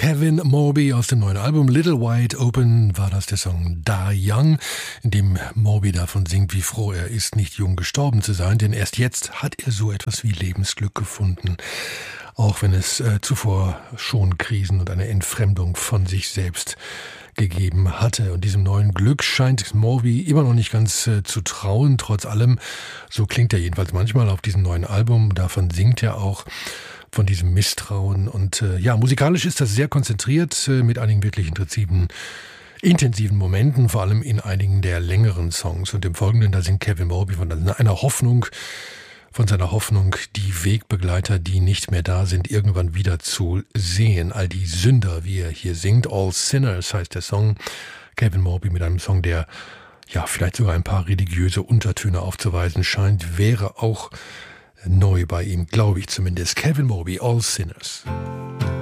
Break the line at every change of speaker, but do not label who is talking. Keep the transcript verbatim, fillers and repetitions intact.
Kevin Morby aus dem neuen Album Little Wide Open war das der Song Die Young, in dem Morby davon singt, wie froh er ist, nicht jung gestorben zu sein, denn erst jetzt hat er so etwas wie Lebensglück gefunden, auch wenn es äh, zuvor schon Krisen und eine Entfremdung von sich selbst gegeben hatte. Und diesem neuen Glück scheint Morby immer noch nicht ganz äh, zu trauen, trotz allem. So klingt er jedenfalls manchmal auf diesem neuen Album. Davon singt er auch, von diesem Misstrauen. Und äh, ja, musikalisch ist das sehr konzentriert, äh, mit einigen wirklich intensiven, intensiven Momenten, vor allem in einigen der längeren Songs. Und im Folgenden, da singt Kevin Morby von einer Hoffnung, von seiner Hoffnung, die Wegbegleiter, die nicht mehr da sind, irgendwann wieder zu sehen. All die Sünder, wie er hier singt. All Sinners heißt der Song. Kevin Morby mit einem Song, der ja vielleicht sogar ein paar religiöse Untertöne aufzuweisen scheint, wäre auch neu bei ihm, glaube ich zumindest. Kevin Morby, All Sinners.